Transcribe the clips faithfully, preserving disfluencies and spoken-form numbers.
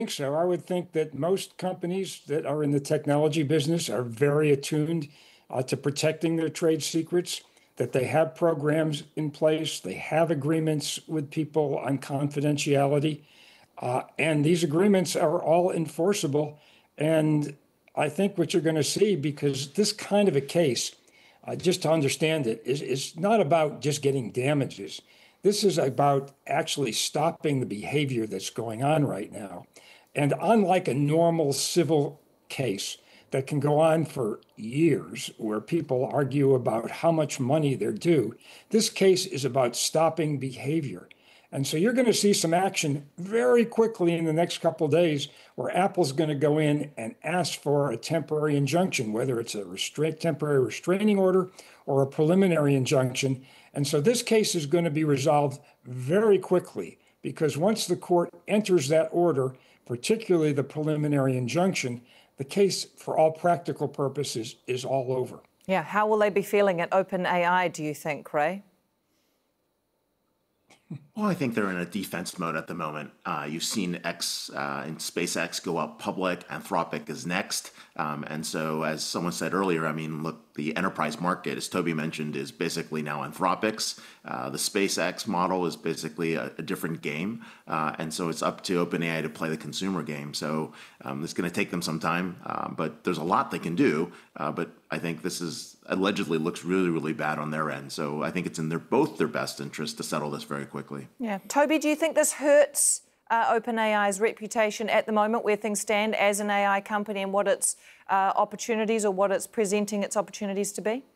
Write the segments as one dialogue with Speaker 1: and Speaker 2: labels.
Speaker 1: think so. I would think that most companies that are in the technology business are very attuned uh, to protecting their trade secrets, that they have programs in place, they have agreements with people on confidentiality, uh, and these agreements are all enforceable. And I think what you're going to see, because this kind of a case, uh, just to understand it, is, is not about just getting damages. This is about actually stopping the behavior that's going on right now. And unlike a normal civil case that can go on for years, where people argue about how much money they're due, this case is about stopping behavior. And so you're going to see some action very quickly in the next couple of days where Apple's going to go in and ask for a temporary injunction, whether it's a restraint, temporary restraining order or a preliminary injunction. And so this case is going to be resolved very quickly, because once the court enters that order, particularly the preliminary injunction, the case, for all practical purposes, is all over.
Speaker 2: Yeah, how will they be feeling at OpenAI, do you think, Ray?
Speaker 3: Well, I think they're in a defense mode at the moment. Uh, you've seen X uh, and SpaceX go up public. Anthropic is next. Um, and so, as someone said earlier, I mean, look, the enterprise market, as Toby mentioned, is basically now Anthropic's. Uh, the SpaceX model is basically a, a different game. Uh, and so it's up to OpenAI to play the consumer game. So um, it's going to take them some time, uh, but there's a lot they can do. Uh, but I think this is allegedly looks really, really bad on their end. So I think it's in their both their best interest to settle this very quickly.
Speaker 2: Yeah. Toby, do you think this hurts uh, OpenAI's reputation at the moment, where things stand as an A I company and what its uh, opportunities, or what it's presenting its opportunities to be?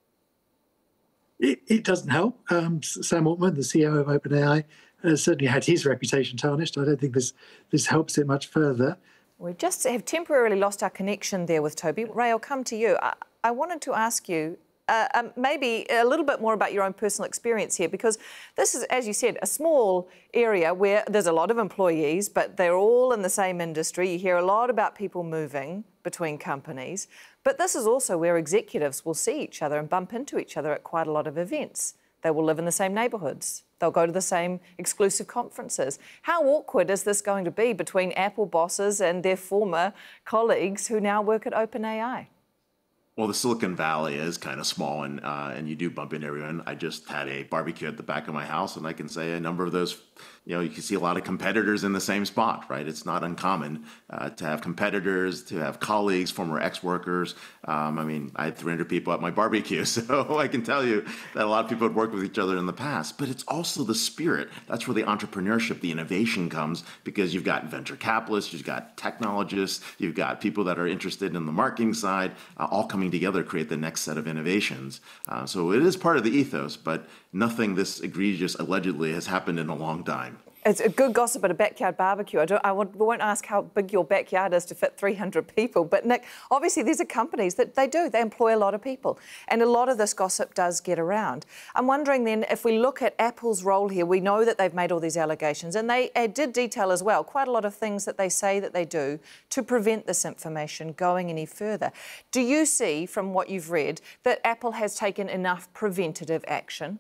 Speaker 4: It, it doesn't help. Um, Sam Altman, the C E O of OpenAI, has certainly had his reputation tarnished. I don't think this this helps it much further.
Speaker 2: We just have temporarily lost our connection there with Toby. Ray, I'll come to you. I, I wanted to ask you uh, um, maybe a little bit more about your own personal experience here, because this is, as you said, a small area where there's a lot of employees, but they're all in the same industry. You hear a lot about people moving between companies, but this is also where executives will see each other and bump into each other at quite a lot of events. They will live in the same neighbourhoods. They'll go to the same exclusive conferences. How awkward is this going to be between Apple bosses and their former colleagues who now work at OpenAI?
Speaker 3: Well, the Silicon Valley is kind of small, and uh, and you do bump into everyone. I just had a barbecue at the back of my house, and I can say a number of those, you know, you can see a lot of competitors in the same spot, right? It's not uncommon uh, to have competitors, to have colleagues, former ex-workers. Um, I mean, I had three hundred people at my barbecue, so I can tell you that a lot of people had worked with each other in the past. But it's also the spirit. That's where the entrepreneurship, the innovation comes, because you've got venture capitalists, you've got technologists, you've got people that are interested in the marketing side, uh, all coming together to create the next set of innovations. Uh, so it is part of the ethos, but nothing this egregious allegedly has happened in a long time.
Speaker 2: It's a good gossip at a backyard barbecue. I, don't, I won't ask how big your backyard is to fit three hundred people, but Nick, obviously these are companies that they do, they employ a lot of people, and a lot of this gossip does get around. I'm wondering then, if we look at Apple's role here, we know that they've made all these allegations, and they uh, did detail as well quite a lot of things that they say that they do to prevent this information going any further. Do you see, from what you've read, that Apple has taken enough preventative action?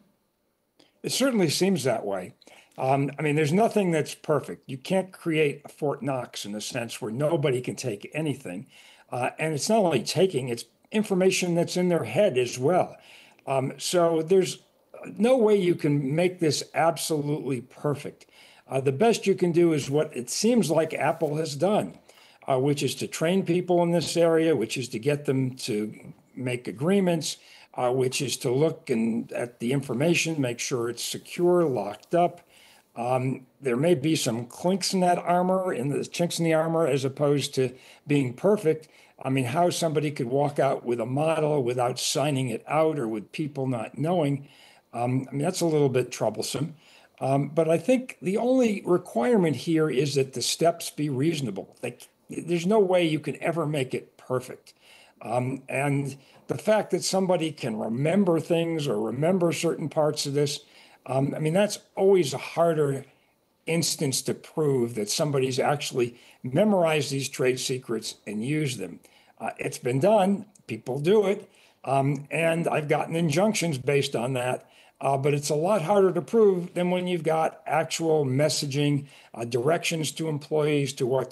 Speaker 1: It certainly seems that way. Um, I mean, there's nothing that's perfect. You can't create a Fort Knox in a sense where nobody can take anything. Uh, and it's not only taking, it's information that's in their head as well. Um, so there's no way you can make this absolutely perfect. Uh, the best you can do is what it seems like Apple has done, uh, which is to train people in this area, which is to get them to make agreements, uh, which is to look and at the information, make sure it's secure, locked up. Um, there may be some clinks in that armor, in the chinks in the armor, as opposed to being perfect. I mean, how somebody could walk out with a model without signing it out, or with people not knowing, um, I mean, that's a little bit troublesome. Um, but I think the only requirement here is that the steps be reasonable. Like, there's no way you can ever make it perfect. Um, and the fact that somebody can remember things or remember certain parts of this, Um, I mean, that's always a harder instance to prove that somebody's actually memorized these trade secrets and used them. Uh, it's been done. People do it. Um, and I've gotten injunctions based on that. Uh, but it's a lot harder to prove than when you've got actual messaging, uh, directions to employees to what